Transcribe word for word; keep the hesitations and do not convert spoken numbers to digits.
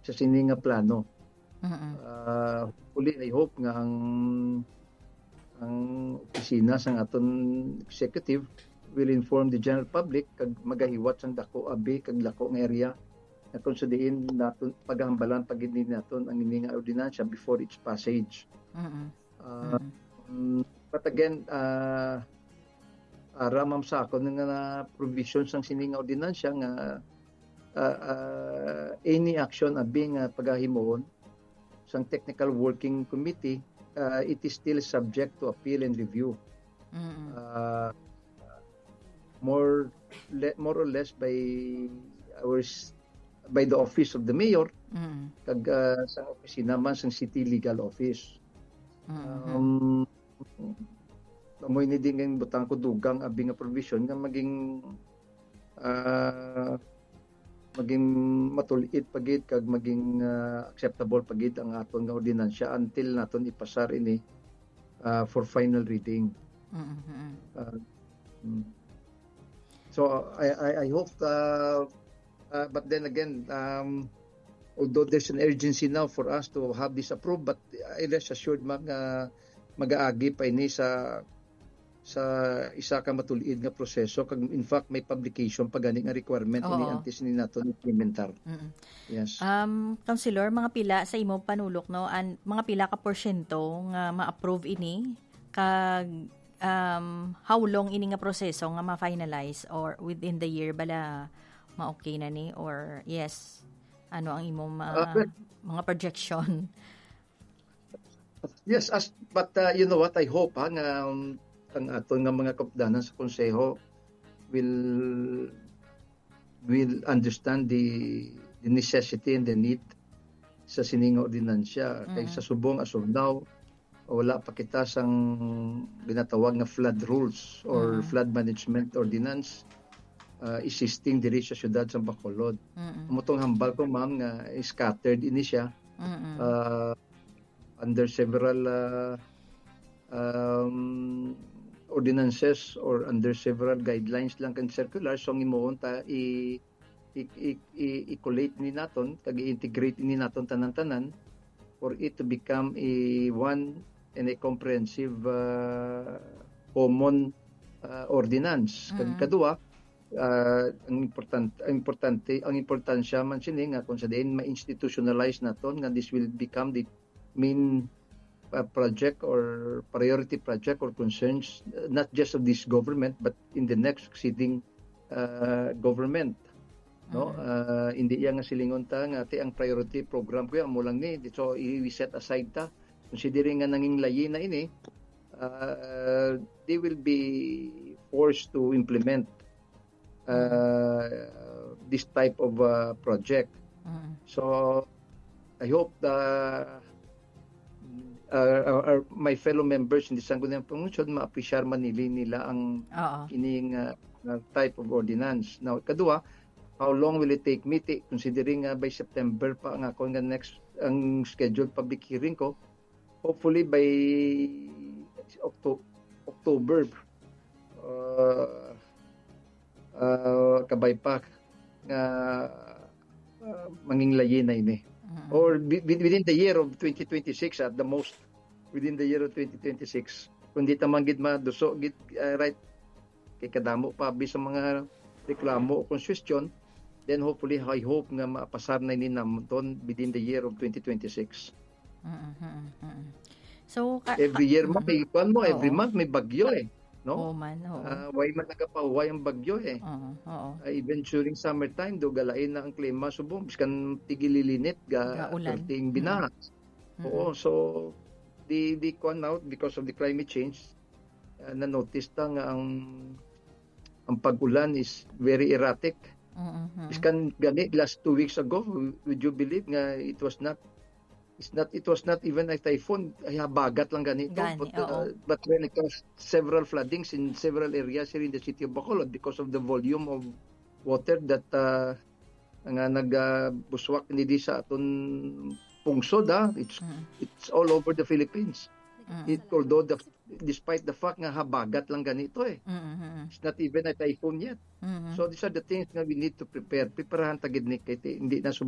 sa sini nga plano. Mm. Uh, hopefully, I hope nga ang ang opisina sang aton executive will inform the general public kag magahiwat sang dako abi kag lako nga area na kung sa diin naton paghambalan pag hindi naton ang ini nga ordinansya before its passage. Mm. Uh, Mm. um, but again, uh, ara mam sa ako nga provisions sang sini nga ordinansya nga uh, uh, any action abi nga pagahimoon sang technical working committee, uh, it is still subject to appeal and review. Mm. Uh, more le, more or less by our by the office of the mayor Mm. kag uh, sa opisina man sang city legal office. Mm. Um, amoy ni din ng butang ko dugang abi nga provision nga maging uh, maging matuliit pagid kag maging uh, acceptable pagid ang aton nga ordinansya until naton ipasar ini uh, for final reading. Mm. Uh, so I I, I hope uh, uh, but then again um, although there's an urgency now for us to have this approved, but I rest assured mag uh, mag-aagi pa ini sa sa isa ka matuliid nga proseso kag in fact may publication pa gani nga requirement ini antes ni naton implementar. Mm. Yes. Um Councilor, mga pila sa imo panulok no an mga pila ka porsyento nga ma-approve ini kag um how long ini nga proseso nga ma-finalize or within the year bala ma-okay na ni or yes ano ang imo ma- uh, but, mga projection? Yes, as but uh, you know what I hope ha, nga um, ang aton nga mga kapdanan sa konseho will will understand the the necessity and the need sa sining ordinansya. Mm-hmm. Kay sa subong as of now wala pa kita sang ginatawag nga flood rules or mm-hmm. flood management ordinance uh, existing diri sa syudad sa Bacolod. Mm-hmm. Mutong hambal ko ma'am nga scattered ini siya mm-hmm. uh, under several uh, um, ordinances or under several guidelines lang kan circulars so ngimoon ta i i-collate ni naton kag i-integrate ni naton tanan-tanan for it to become a one and a comprehensive uh, common uh, ordinance. Mm-hmm. Kag kadua uh, ang important ang importante ang importansya man sini nga kung sa diin ma-institutionalize naton nga this will become the main uh, project or priority project or concerns uh, not just of this government but in the next succeeding uh, government. No, mm-hmm. uh, hindi iya nga silingon ta nga ati ang priority program ko amo lang ni so i set aside ta considering nga nanging layi na ini uh, they will be forced to implement uh, this type of uh, project. Mm-hmm. So I hope the uh, our, our, my fellow members in the Sangguniang Pangungsod ma-appreciate man nili nila ang ining uh, type of ordinance. Now, kadua, how long will it take me? T- considering uh, by September pa ang ako nga next ang scheduled public hearing ko. Hopefully by Octo- October uh, uh, kabay pa nga uh, manging layi na ini. Mm-hmm. Or b- within the year of twenty twenty-six at the most within the year of twenty twenty-six kundi tamang gid maduso gid uh, right kay kadamo pa bi sa mga reklamo o constitution then hopefully I hope nga mapasar na ni namton within the year of twenty twenty-six. Mm-hmm. So ka- every year mo may kwan mo every month may bagyo eh no? Oh man, oo. Uh, way man nagapahuway ang bagyo eh. Oo, oo. Uh, even during summertime do galain na ang klima subong biskan tigililinit ga perting binaha. Mm-hmm. Oo, so the the kwan out because of the climate change uh, na notice ta nga ang ang pag-ulan is very erratic. Mm-hmm. Biskan gani last two weeks ago would you believe nga it was not It's not. It was not even a typhoon. Ay, bagat lang ganito. Gani, but, uh, but when it caused several floodings in several areas here in the city of Bacolod because of the volume of water that uh, nga nagbuswak uh, ni di sa aton pungsod. Ah. It's mm. it's all over the Philippines. Mm. It, although the, despite the fact nga habagat lang ganito eh. Mm-hmm. It's not even a typhoon yet. Mm-hmm. So these are the things nga we need to prepare. Preparahan tagid ni kay hindi na